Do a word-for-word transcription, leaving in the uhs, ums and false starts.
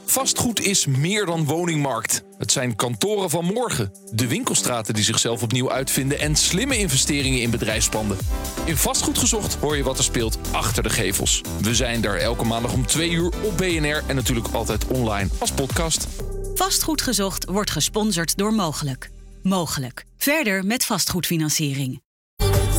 Vastgoed is meer dan woningmarkt. Het zijn kantoren van morgen, de winkelstraten die zichzelf opnieuw uitvinden en slimme investeringen in bedrijfspanden. In Vastgoed Gezocht hoor je wat er speelt achter de gevels. We zijn er elke maandag om twee uur op B N R en natuurlijk altijd online als podcast. Vastgoed Gezocht wordt gesponsord door Mogelijk. Mogelijk. Verder met vastgoedfinanciering.